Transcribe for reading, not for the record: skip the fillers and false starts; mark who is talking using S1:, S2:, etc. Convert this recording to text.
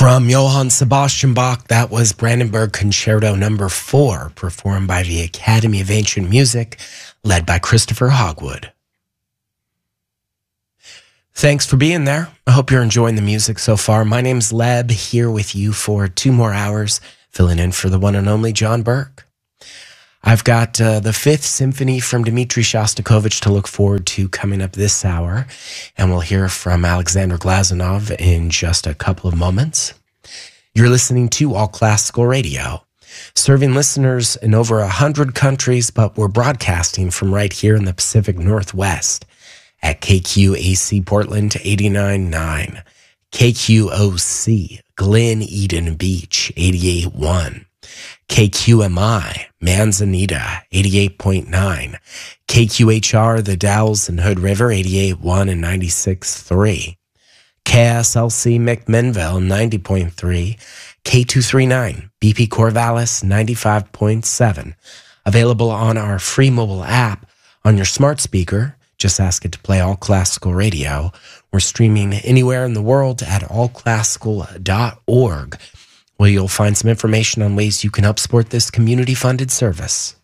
S1: From Johann Sebastian Bach, that was Brandenburg Concerto No. 4, performed by the Academy of Ancient Music, led by Christopher Hogwood. Thanks for being there. I hope you're enjoying the music so far. My name's Leb, here with you for 2 more hours, filling in for the one and only John Burke. I've got the Fifth Symphony from Dmitri Shostakovich to look forward to coming up this hour, and we'll hear from Alexander Glazunov in just a couple of moments. You're listening to All Classical Radio, serving listeners in over 100 countries, but we're broadcasting from right here in the Pacific Northwest at KQAC Portland 89.9, KQOC Glen Eden Beach 88.1, KQMI Manzanita 88.9, KQHR The Dalles and Hood River 88.1 and 96.3, KSLC McMinnville 90.3, K239 BP Corvallis 95.7. Available on our free mobile app on your smart speaker. Just ask it to play All Classical Radio. We're streaming anywhere in the world at allclassical.org, where you'll find some information on ways you can help support this community-funded service.